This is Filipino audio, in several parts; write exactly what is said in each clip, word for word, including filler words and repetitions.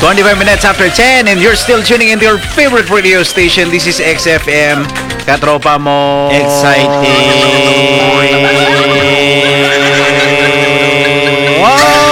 twenty-five minutes after ten and you're still tuning into your favorite radio station. This is X F M. Katropa mo. Exciting. Wow!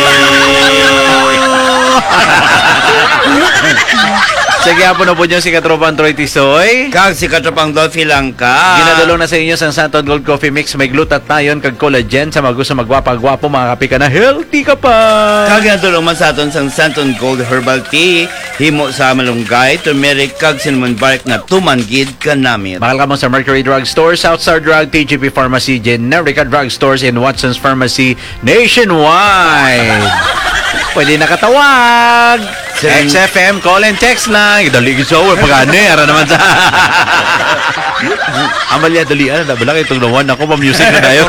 Sige po na po niyo si Katropang Troy Tisoy. Kag si Katropang Dolphy lang ka. Ginadalo na sa inyo sa Santon Gold Coffee Mix. May glutathione kag collagen sa magusto magwapa-gwapo, mga kape ka na healthy ka pa. Kag ginadalo man sa aton sang Santon Gold Herbal Tea. Himo sa malunggay, turmeric kag cinnamon bark na tumanggid ka namin. Mahal ka mo sa Mercury Drug Store, Southstar Drug, T G P Pharmacy, Generica Drug Stores, and Watson's Pharmacy nationwide. Pwede nakatawag. X F M, call and text lang. Dali ko sa uwi. Pag-ani, ara naman sa... Amalia, dali. Ano, nabalang itong nawan ako. Pa-music na tayo.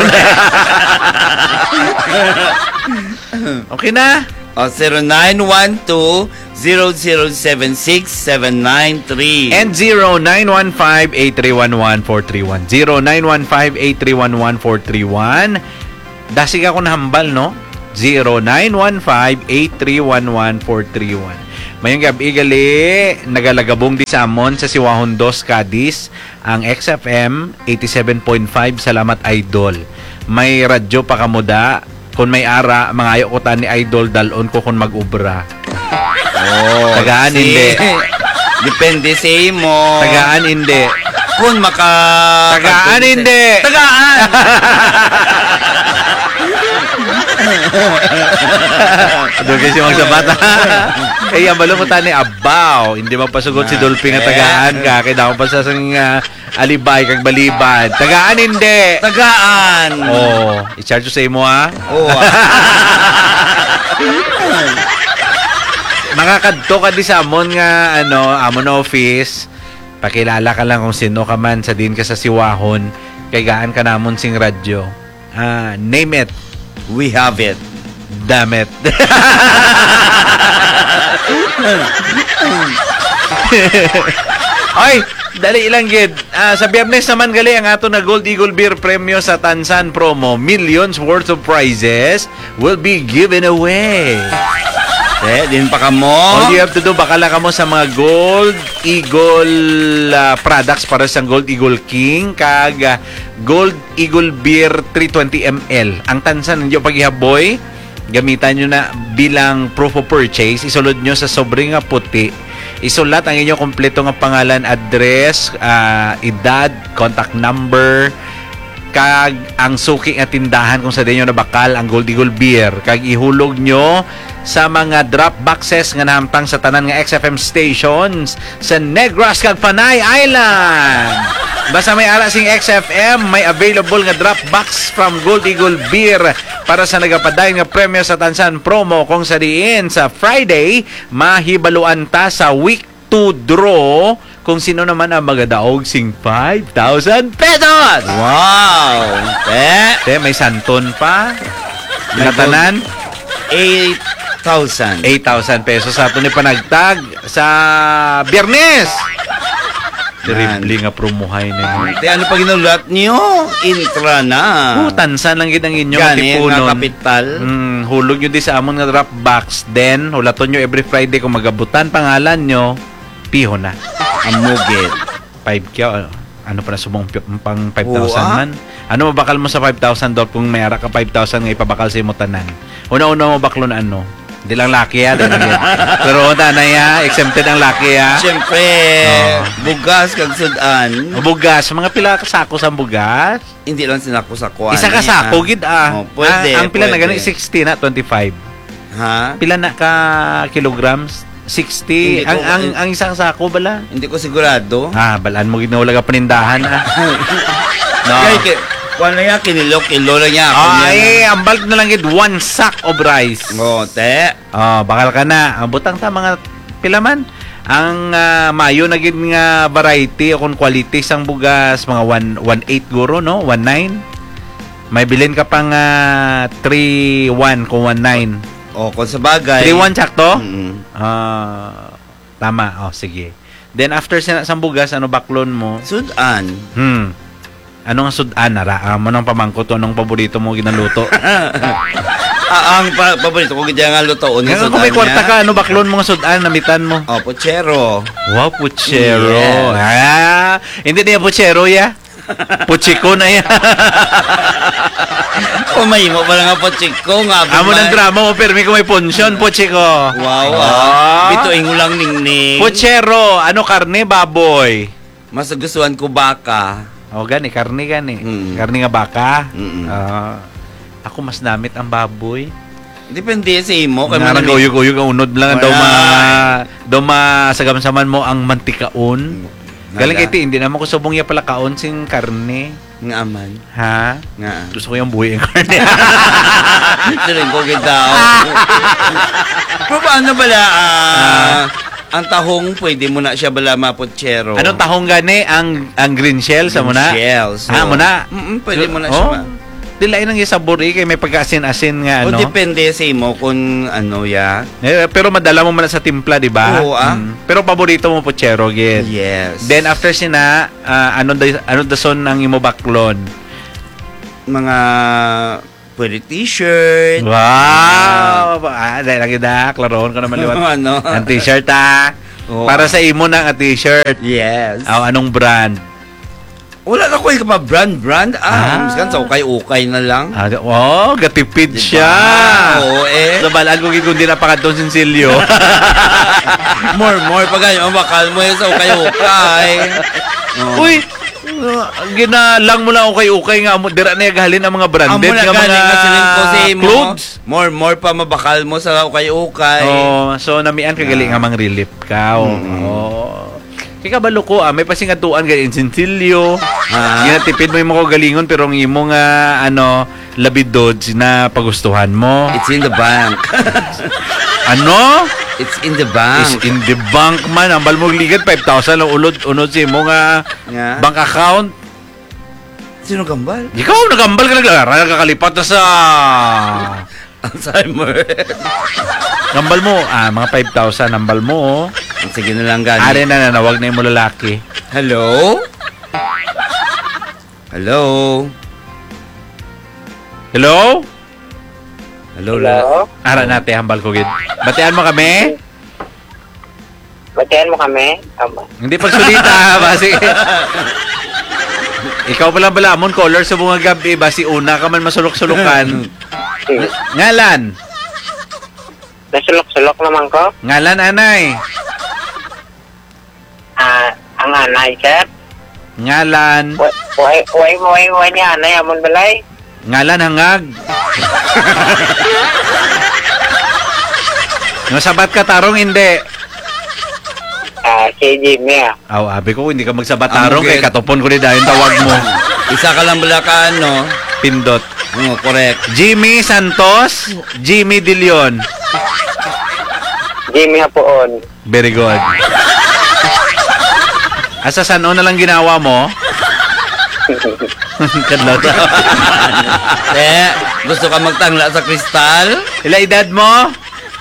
Okay na? O, zero nine one two, zero zero seven six, seven nine three. And zero nine one five, eight three one one, four three one. zero nine one five, eight three one one, four three one. Dasig ako na hambal, no? zero nine one five, eight three one one, four three one. Mayong gabi gali, nagalagabong di sa amon sa Siwahon Dos, Cadiz, ang X F M eighty-seven point five. Salamat, Idol. May radyo pa kamuda. Kung may ara, mga ayo ko ta ni Idol, dalon ko kung mag-ubra. Oh, tagaan si... hindi. Depende sa imo. Tagaan hindi. Kung maka... Tagaan hindi. Tagaan! Doon kasi mga sabata. Eh, ang balo mo tani, abaw. Hindi magpasugot si Dolphy nga tagaan ka. Kaya daw pa sa sang uh, alibay kag balibad. Tagaan hindi. Tagaan. Oh, i-charge sa imo ha. Oo. Makakadto ka di sa amon nga ano, amon office. Pakilala ka lang kung sino ka man sa din ka sa Siwahon. Kay gaan ka namon sing radyo. Ah, name it. We have it. Damn it. Ay, dali ilang gid. Uh, sa Biyernes naman gali ang ato na Gold Eagle Beer Premyo sa Tansan promo. Millions worth of prizes will be given away. Eh, din pa ka mo. All you have to do, bakala ka mo sa mga Gold Eagle uh, products para sa Gold Eagle King kag uh, Gold Eagle Beer three twenty milliliters. Ang tansan ninyo paghihaboy, gamitan nyo na bilang proof of purchase. Isulod nyo sa sobre nga puti. Isulat ang inyong kompleto nga pangalan, address, uh, edad, contact number, kag ang suki nga tindahan kung sa dinyo na bakal ang Gold Eagle Beer. Kag ihulog nyo sa mga drop boxes nga nahamtang sa tanan nga X F M stations sa Negros kag Panay Island. Basta may ara sing X F M, may available nga drop box from Gold Eagle Beer para sa nagapadayon nga premyo sa Tansan promo. Kung sa diin sa Friday, mahibaluan ta sa week two draw kung sino naman ang magadaog sing five thousand pesos. Wow! Eh, Te, may santon pa. May Natanan? eight thousand. eight thousand pesos sa ito ni panagtag sa Biyernes. Terrible nga promuhay na. Di ano pa ginulat niyo? Intra na. Oh, tansan lang gid ang inyong Gani tipunon. nga kapital. Mm, hulog nyo di sa amon nga drop box. Then, hulaton nyo every Friday kung magabutan pangalan nyo, piho na. Ang mugit. five K, ano pa na sumong pang five thousand Oo, ah. man. Ano mabakal mo sa five thousand dollars kung may ara ka five thousand nga ipabakal sa imo tanan? Una-una mo baklo na ano? Hindi lang laki ya. Pero na ya, exempted ang laki ya. Siyempre, Oh. bugas kag sudan. Bugas, mga pila ka sako sa bugas? Hindi lang sinako-sakuan. Isa ka sako gid ah. Oh, pwede, Ah, ang pila na pwede. gani sixty na twenty-five. Ha? Pila na ka kilograms? sixty. Hindi ko- Ang ang ang isang sako bala. Hindi ko sigurado. Ah, balaan mo gid na wala ka panindahan ah. No. Kaya, ki- kung ano yan, kinilo-kilo lang niya. Ay, ang bulk na lang gid one sack of rice. O, te. Oh, bakal ka na. Ang butang ta mga pilaman. Ang ah, mayo na gid nga variety o kung quality sang bugas mga one eight guro no, one nine. May bilin ka pang uh, three one kung one nine. O, kung sa bagay. three one sakto? Mm. Ah, tama. Oh, sige. Then after sa sang bugas, ano baklon mo? Sudan. Hmm. Anong sudan na ra? Mo nang pamangkot to, anong paborito mo ginaluto? Ah, ang pa, paborito ko gid nga lutoon ni Ngayon kung may kwarta ka, ano baklon mga sudan, namitan mo? Oh, puchero. Wow, puchero. Yes. Ah, hindi niya puchero ya. Puchiko na ya. O may mo pala nga puchiko nga. Amo ng drama mo, permi ko may punsyon, puchiko. Wow, Ah. ah. Bituin mo lang ningning. Puchero, ano karne, baboy? Mas gustuhan ko baka. O gani, karne gani. Mm. Karne nga baka. Mm-mm. Ah, ako mas namit ang baboy. Depende sa imo. Kay Nga mga uyog-uyog ang unod lang Wala. daw ma daw masagamsaman mo ang mantikaon. Galing kay ti, hindi naman ko subong ya pala kaon sing karne. Nga aman. Ha? Nga. Gusto ko yung buhay ang karne. Dirin ko kita. Pero paano bala, ah, ang tahong pwede mo na siya bala mapuchero. Anong tahong gani? Ang ang green shell sa muna? Shells. Ah, muna? Mm, pwede mo na Oh, siya ma. Dilain ang sabor eh, kay may pagkaasin-asin nga O ano. depende sa imo kung ano ya. Eh, pero madala mo man sa timpla, di ba? Oo, ah. Mm. Pero paborito mo puchero, gid. Yes. Then after sina, ah, ano da ano da son ng imo baklon? Mga pwede t-shirt. Wow! Ah, dahil lagi da, klaroon ko naman liwat. ano? Ang t-shirt ah. Oo. Para sa imo na ang t-shirt. Yes. Oh, anong brand? Wala na ko yung pa brand brand. Ah. Ah, miskan sa ukay-ukay na lang. Ah, oh, gatipid Diba? siya. Oo eh. Sa balaan ko kung di napakadon sinsilyo. more more pag ganyan, bakal mo yun sa ukay-ukay. Oo. Uy, uh, ginalang mo lang ukay-ukay nga mo dira na gahalin ang mga Ang branded muna nga mga galing nga silin ko sa imo. clothes. More more pa mabakal mo sa ukay-ukay. Oh, so namian ka gali Ah. nga mang relief ka. Oh. Mm. Oh. Kaya kabalo ko, ah, may pasingatuan gali sinsilyo. Ah. Ginatipid mo yung mga galingon pero ang imo nga ano labidod na pagustuhan mo. It's in the bank. Ano? It's in the Is bank. in the bank man. Ambal mo ligad five thousand lang ulod unod si mo nga Nga. bank account. Sino kambal? Ikaw nagambal ka naglara nakakalipat na sa Alzheimer. gambal mo. Ah, mga five thousand ambal mo. Oh. Sige na lang gani. Ari na na wag na mo lalaki. Hello? Hello? Hello? Hello, la. Hello? Ara nate hambal ko gid. Batian mo kami? Batihan mo kami? Tama. Hindi pagsulita basi. Ikaw pala balamon color sa mga gabi basi una ka man masulok-sulukan. Ngalan. Nasulok-sulok naman ko. Ngalan anay. Ah, ang anay, sir. Ngalan. Way, way, way, way ni anay, amon balay. Ngalan hangag. Nasabat ka tarong hindi. Ah, si Jimmy, ah. Aw, abi ko hindi ka magsabat tarong Amo, kay gid. katupon ko ni dayon tawag mo. Isa ka lang bala ka, ano? Pindot. Oo, correct. Jimmy Santos, Jimmy De Leon. Jimmy Hapoon. Very good. Asa saan na lang ginawa mo? Kadlot. Eh, gusto ka magtangla sa kristal? Ila edad mo?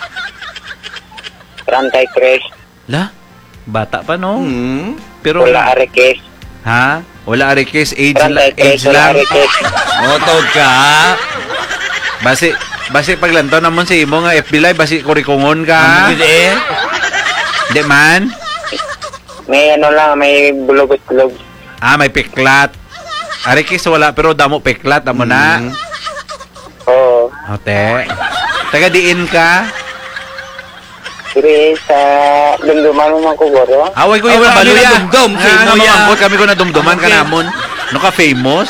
thirty-three. La, bata pa no? Hmm. Pero Wala arikis. ha? Wala ari case age, la, thirty-three, age wala lang. arikis. Otod ka. Basi basi paglantaw namon sa imo nga F B Live basi kurikungon Ang ka. bigid eh. Di man? May ano lang, may bulog-bulog. Ah, may piklat. Ari case wala pero damo piklat amo na. Mm. Oo. Ote. Taga diin ka? Dire sa dumduman mo man ko, goro. Away ko Ah, yung wala kabalo kami ya. nadumdum, Nga, say mo nga, ya. mamangkot kami ko na dumduman ka Okay. namon. No ka famous?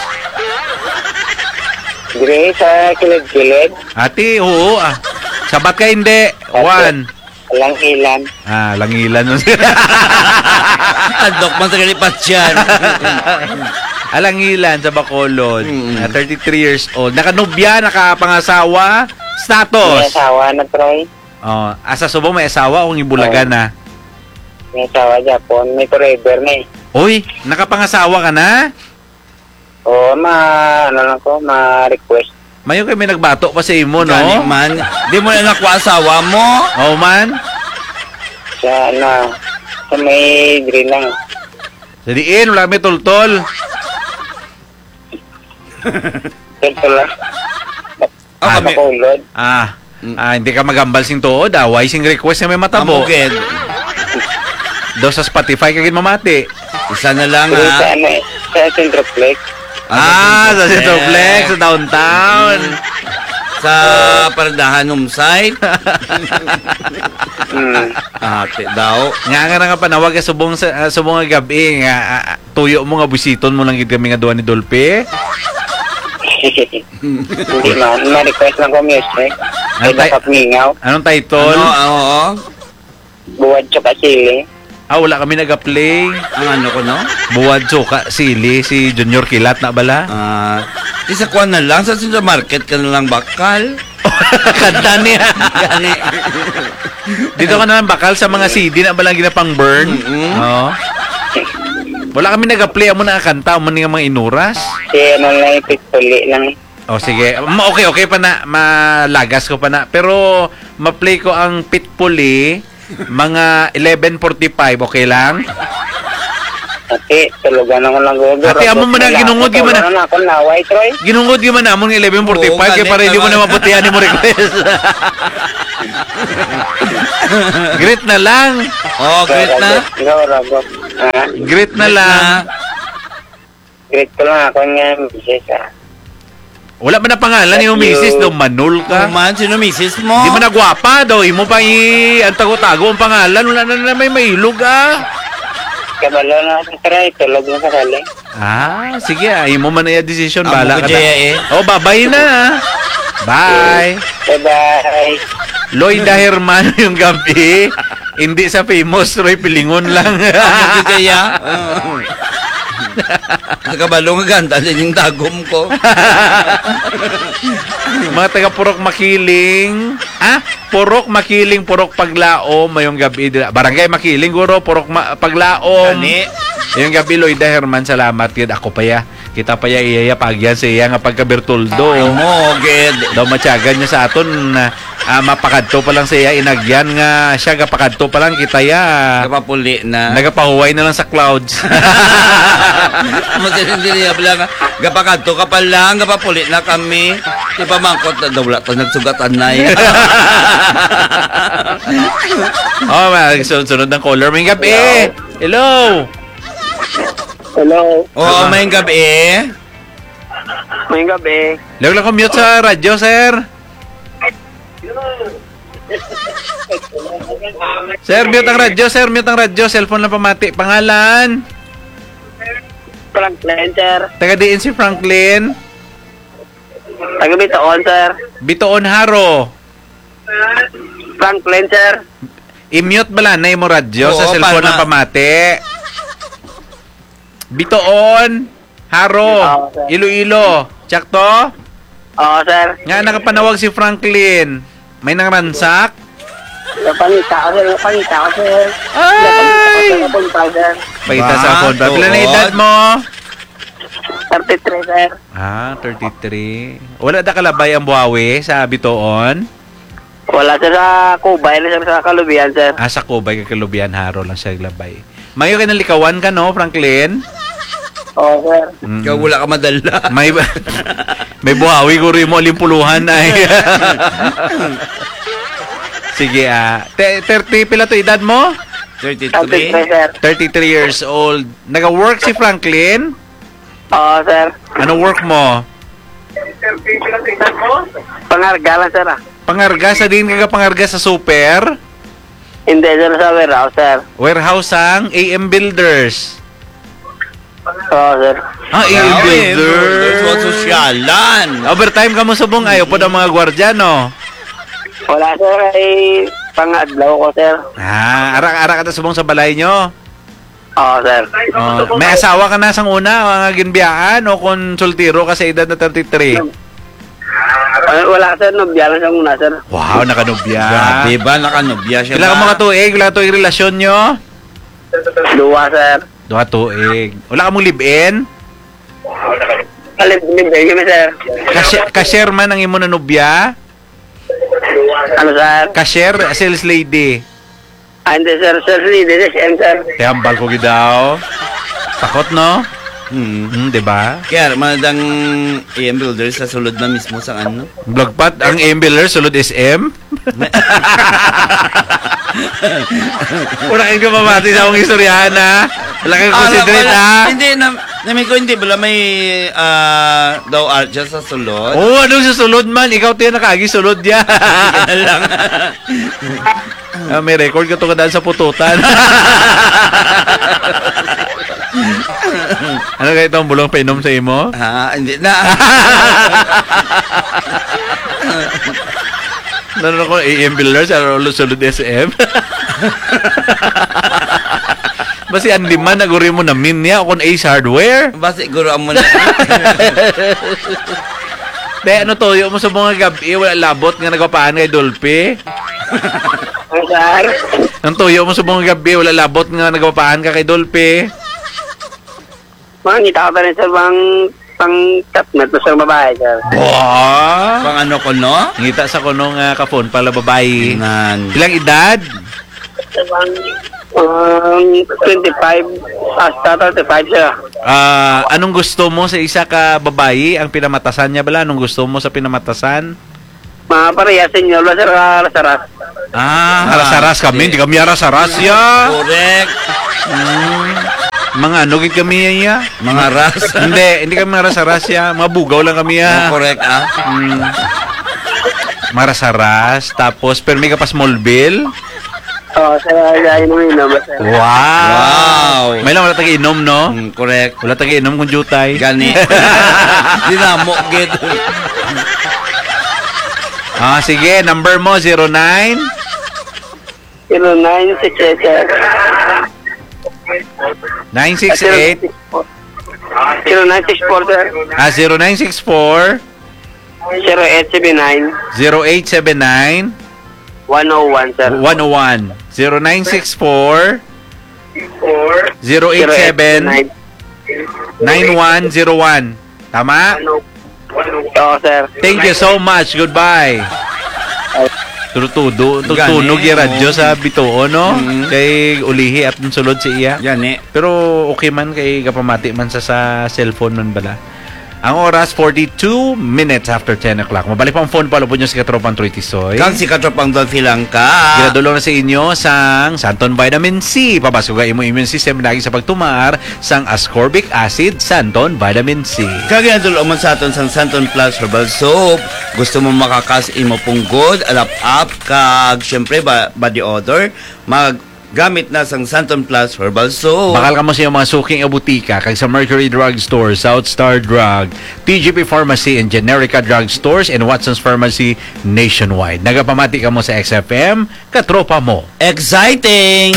Dire sa kilid-kilid. Ati, oo ah. Sabat ka hindi. One. Walang ilan. Ah, langilan nun. Andok man sa kalipat yan. Alangilan sa Bacolod. Mm. Ah, thirty-three years old. Nakanubya, nakapangasawa. May Status. asawa na, Troy. Oh, asa subong may asawa o ibulaga na. May asawa Japon. May forever na eh. Uy, nakapangasawa ka na? Oo, ma, ano lang ko, ma-request. Mayo kay may nagbato pa sa imo, no? Gani man. Di mo na nakuha asawa mo. Oh, man. Sa, ano, sa may green lang. Sa diin, wala may tultol. Ito lang. Ah, Sa kami. Bacolod. Ah, ah, hindi ka magambal sing tuod, ah. Why sing request na may matabo? Amugid. Do sa Spotify kagin mamati. Isa na lang Diri sa ha. ano eh, sa Centroplex. Ah, sa Centroplex, sa downtown. Sa Pardahan home site. Hmm. Ate daw. Nga nga nga panawag ka subong sa uh, subong nga gabi nga ah, ah, tuyo mo nga busiton mo lang gid kami nga duha ni Dolpe. Hindi man, ma-request lang ko music. Ay, Ang tay- nakapmingaw. Anong title? Ano? Ah, Oo. Buwad tsaka sili. Ah, wala kami naga-play. Ang ano ko no? Buwad Suka, Sili, si Junior Kilat na bala. Ah, isa kuan na lang sa sa market ka na lang bakal. Kanta niya. Gani. Dito ka na lang bakal sa mga C D na bala ginapang burn. Mm-mm. Oo. Wala kami naga-play mo na kanta mo nga mga inuras. Si ano lang, ipitpuli lang. O sige, Ma- okay okay pa na, malagas ko pa na. Pero ma-play ko ang Pitpuli mga eleven forty-five, okay lang? Ate, tulugan ako lang guguro. Ate, amo mo na, ginungod, di mo na. Ano ako naway, Troy? Ginungod yung man namon ng eleven forty-five Oo, kaya galit para hindi mo naman. na maputihan ni mo request. Great na lang. Oh, great na. Gawara ko. Ah, Great na lang. great ko lang ako nga, misis ah. Wala man na pangalan yung misis daw manul ka. Kuman, sino misis mo? Di man na gwapa daw, imo pa i ang tago-tago ang pangalan, wala na na may mailog ah. Kabalo na sa try, tulog na sa kaling. Ah, sige ah, imo man na yung decision, Amo bala ko ka dya na. eh. Oh, bye-bye na. Bye. Bye-bye. Lloyda Hermano yung gabi. Hindi sa famous Roy Pilingon lang. Amo ko kaya. Nakabalong ganda din yung tagom ko. Mga taga Purok Makiling. Ah, Purok Makiling, Purok Paglaom, mayong gabi. Barangay Makiling, guro, Purok Ma- Paglaom. Gani. Yung gabi, Lloyda Herman, salamat. Kid ako pa ya. Kita pa ya iya pagyan sa iya nga pagka-Bertoldo. Amo, gid. Daw matyagan niya sa aton na ah, mapakadto pa lang sa iya inagyan nga siya gapakadto pa lang kita ya. Kapapuli na. Nagapahuway na lang sa clouds. Magkasindi niya pala nga. Gapakadto ka pa lang, gapapuli na kami. Di pa mangkot na daw wala pa nagsugatan na yan. Oh, mga sunod-sunod ng caller. May gabi. Hello. Hello. Oo, may gabi. May gabi. Laglag lang ko mute sa radyo, sir. Sir, mute ang radyo, sir. Mute ang radyo. Cellphone lang pamati. Pangalan? Franklin, sir. Taga diin si Franklin. Taga Bitoon, sir. Bitoon Haro. Franklin, sir. I-mute bala na mo radyo sa Oo, cellphone palma. lang pamati. Bitoon Haro. Oo, sir. Iloilo. Tsakto? Oo, sir. Nga nakapanawag si Franklin. May nangransak? Napangita ko, sir. Napangita ko, sir. Ay! Napangita ko, sir. Paita Ba? sa phone. Pila na Tuod? edad mo? thirty-three, sir. Ah, thirty-three. Wala da kalabay ang buhawi sa Bitoon? Wala, sir, sa Kubay. Sir, sa Kalubian, sir. Ah, sa Kubay, Kalubian, Haro lang siya labay. Mayo ka nalikawan ka, no, Franklin? Oo, sir. Mm. Ikaw wala ka madala. May, may buhawi ko rin mo, limpuluhan ay. Sige, ah. Te- thirty, pila to edad mo? thirty-three. thirty-three, sir. thirty-three years old. Nag-work si Franklin? Oo, sir. Ano work mo? Pangarga lang, sir, ah. Pangarga sa din ka pangarga sa super? Hindi, sir, sa warehouse, sir. Warehouse ang A M Builders. Oo, sir. Ah, A M Builders. Builders. Sosyalan. Overtime ka mo subong ayaw po ng mga gwardyano. Wala, sir, ay pangadlaw ko, sir. Ah, arak-arak ka na subong sa balay nyo. Oo, sir. Oh, may asawa ka na sang una, mga ginbiyaan o kung sultiro ka sa edad na thirty-three? Ay, wala, sir. Nobya lang siya muna, sir. Wow, nakanubya. Grabe ba? Nakanobya siya Kailan ka ba? mga tuig? Kailan tuig relasyon nyo? Dua, sir. Duha tuig. Wala ka mong live-in? Alib-libay kami, sir. Kasya- Cashier man ang imo na nubya? Ano, sir? Cashier, sales lady. Ah, hindi, sir. Sir, hindi, sir. M, sir. Tiyambal ko gidaw. Takot, no? Hmm. Hmm, di ba? Kaya manadang A M Builders sa sulod na mismo sa ano. Vlogpat, ang Embiller, sulod S M. Una kayo kamamati sa akong istoryahan, ha? Wala kang considerate, wala. ha? Hindi, na, namin ko hindi. Bala may ah, daw art dyan sa sulod. Oo, oh, anong susunod man? Ikaw tayo nakagi sulod yan. Yan lang. Ah, may record ka to kadaan sa pututan. Ano kayo itong bulong painom sa imo? Ha, hindi na. Naroon ako, A M Builder sa sulod S M. Basi ang lima naguri mo na min niya kung Ace Hardware. Basi guro mo na. Te, ano toyo mo sa mga gabi, wala labot nga nagpapaan kay Dolphy. Ang sir. Ang toyo mo sa mga gabi, wala labot nga nagpapaan ka kay Dolphy. Makikita ko pa rin sir bang pang tapmet sir babae sir. Wow! Pang ano ko, no? Ngita sa kunong uh, ka-phone pala babae. Nan. Ilang edad? Sir bang um, twenty-five hasta thirty-five sir. Ah, anong gusto mo sa isa ka babae? Ang pinamatasan niya bala? Anong gusto mo sa pinamatasan? Mga pareha senyor ba sir rasaras. Ah, haras-haras kami. Hindi kami haras-haras ya. Correct. Hmm. Mga ano gid kami ya? Mga ras. Hindi, hindi kami haras-haras ya. Mga bugaw lang kami ya. Correct, ah. Hmm. Maras-haras. Tapos, pero may ka pa Smallville. Oo sir, ay mo yun ba sir. Wow! Wow. May lang wala tagi-inom, no? Mm, correct. Wala tagi-inom kung jutay. Gani. Dinamo, get. Ah, sige. Number mo, zero nine. zero nine six eight sir. nine six eight. zero nine six four sir. Ah, zero nine six four. zero eight seven nine. zero eight seven nine. one oh one sir. one oh one. zero nine six four. zero eight seven. nine one zero one. Tama? Oo sir. Thank you so much. Goodbye. Tutudo, tutunog Gani, yung radyo oh. sa Bituo, no? Mm. Kay ulihi at sulod si iya. Gani. Pero okay man kay kapamati man sa sa cellphone nun bala. Ang oras, forty-two minutes after ten o'clock. Mabalik pa ang phone pala po nyo sa Katropang Troy Tisoy. Kang si Katropang Dolphy lang ka. Ginadulong na sa inyo sang Santon Vitamin C. Papasok ka imo immune system lagi sa pagtumar sang ascorbic acid Santon Vitamin C. Kaginadulong man sa aton sang Santon Plus Herbal Soap. Gusto mo makakas imo punggod, alap-up, kag syempre ba, body odor, mag gamit na sang Santon Plus Herbal Soap. Bakal ka mo sa iyong mga suking abutika kag sa Mercury Drug Store, South Star Drug, T G P Pharmacy and Generica Drug Stores and Watson's Pharmacy nationwide. Nagapamati ka mo sa X F M, katropa mo. Exciting!